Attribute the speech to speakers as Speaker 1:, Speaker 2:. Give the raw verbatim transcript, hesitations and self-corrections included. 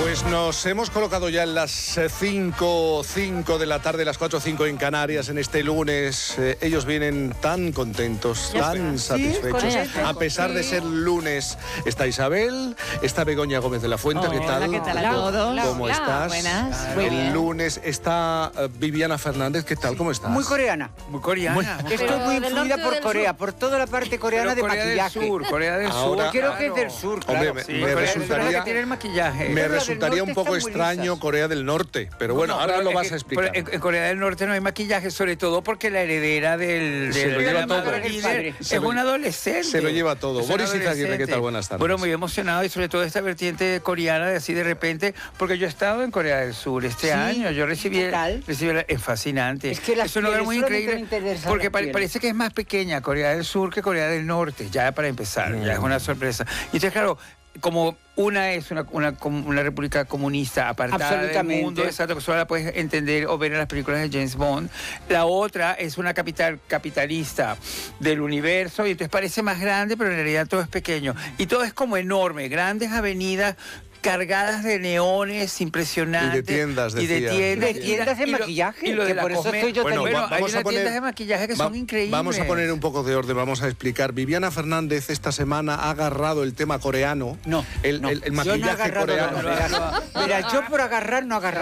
Speaker 1: Pues nos hemos colocado ya en las cinco de la tarde, las cuatro o cinco en Canarias, en este lunes. Eh, ellos vienen tan contentos, tan satisfechos. A pesar de ser lunes, está Isabel, está Begoña Gómez de la Fuente.
Speaker 2: Hola,
Speaker 1: ¿qué tal?
Speaker 2: ¿qué tal a todos?
Speaker 1: ¿Cómo
Speaker 2: Hola,
Speaker 1: estás?
Speaker 2: buenas, muy
Speaker 1: El
Speaker 2: bien.
Speaker 1: lunes está uh, Viviana Fernández. ¿Qué tal? ¿Cómo estás?
Speaker 3: Muy coreana.
Speaker 4: Muy coreana.
Speaker 3: Muy... Estoy muy
Speaker 2: del
Speaker 3: influida
Speaker 2: norte
Speaker 3: por
Speaker 2: del
Speaker 3: Corea,
Speaker 2: sur.
Speaker 3: por toda la parte coreana
Speaker 4: Pero
Speaker 3: de
Speaker 4: Corea
Speaker 3: maquillaje.
Speaker 4: del Sur, Corea del
Speaker 1: Ahora-
Speaker 4: Sur.
Speaker 3: Creo que es
Speaker 4: claro.
Speaker 3: del sur,
Speaker 1: Hombre,
Speaker 3: claro.
Speaker 1: me,
Speaker 4: Sí,
Speaker 1: me
Speaker 4: Corea del Sur es la
Speaker 1: resultaría,
Speaker 4: que tiene el maquillaje.
Speaker 1: me
Speaker 3: Pero la del
Speaker 1: resultaría
Speaker 3: norte
Speaker 1: un poco
Speaker 3: están muy
Speaker 1: extraño
Speaker 3: lisas.
Speaker 1: Corea del Norte. Pero bueno,
Speaker 4: No,
Speaker 1: ahora
Speaker 4: pero
Speaker 1: lo
Speaker 4: es
Speaker 1: vas
Speaker 4: que-
Speaker 1: a explicar.
Speaker 4: pero en, en Corea del Norte no hay maquillaje, sobre todo porque la heredera del,
Speaker 1: Se
Speaker 4: del
Speaker 1: lo
Speaker 4: de
Speaker 1: lleva
Speaker 4: la
Speaker 1: todo.
Speaker 4: madre
Speaker 3: El
Speaker 4: líder
Speaker 3: padre.
Speaker 4: es
Speaker 1: Se lo-
Speaker 4: un adolescente.
Speaker 1: se lo lleva todo.
Speaker 4: Es un
Speaker 1: Boris Izaguirre, ¿qué
Speaker 4: adolescente.
Speaker 1: tal? Buenas tardes.
Speaker 4: Bueno, muy emocionado y sobre todo esta vertiente coreana de así de repente, porque yo he estado en Corea del Sur este
Speaker 3: Sí,
Speaker 4: año, yo recibí,
Speaker 3: ¿qué tal?
Speaker 4: recibí la- es fascinante.
Speaker 3: Es que las
Speaker 4: es un lugar
Speaker 3: pieles,
Speaker 4: muy
Speaker 3: solamente
Speaker 4: increíble
Speaker 3: me interesa
Speaker 4: porque
Speaker 3: las
Speaker 4: pare-
Speaker 3: pieles.
Speaker 4: parece que es más pequeña Corea del Sur que Corea del Norte, ya para empezar, ya es una sorpresa. Y entonces, claro, como una es una, una, com- una república comunista apartada del
Speaker 3: Absolutamente.
Speaker 4: mundo, exacto, que solo la puedes entender o ver en las películas de James Bond. La otra es una capital capitalista del universo y entonces parece más grande, pero en realidad todo es pequeño. Y todo es como enorme, grandes avenidas cargadas de neones impresionantes.
Speaker 1: Y de tiendas,
Speaker 4: Y de
Speaker 1: decía.
Speaker 4: tiendas,
Speaker 3: De tiendas de
Speaker 4: y lo-
Speaker 3: maquillaje,
Speaker 4: Y lo de
Speaker 3: que
Speaker 4: la
Speaker 3: por eso
Speaker 4: cosme-
Speaker 3: estoy yo
Speaker 4: bueno,
Speaker 3: tan-
Speaker 4: bueno,
Speaker 1: va-
Speaker 4: hay
Speaker 1: vamos a
Speaker 4: unas
Speaker 1: poner-
Speaker 4: tiendas de maquillaje que
Speaker 1: Va-
Speaker 4: son increíbles.
Speaker 1: Vamos a poner un poco de orden, vamos a explicar. Viviana Fernández esta semana ha agarrado el tema coreano.
Speaker 3: No,
Speaker 1: el,
Speaker 3: no.
Speaker 1: el- el
Speaker 3: Yo no he
Speaker 1: maquillaje
Speaker 3: agarrado
Speaker 1: coreano.
Speaker 3: nada, verás. Verás, yo por agarrar no agarrado